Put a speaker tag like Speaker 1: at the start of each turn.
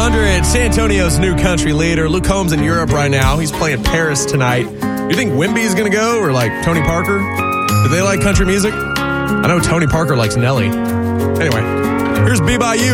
Speaker 1: 800, San Antonio's new country leader. Luke Combs in Europe right now. He's playing Paris tonight. Do you think Wimby's going to go or like Tony Parker? Do they like country music? I know Tony Parker likes Nelly. Anyway, here's Be By You.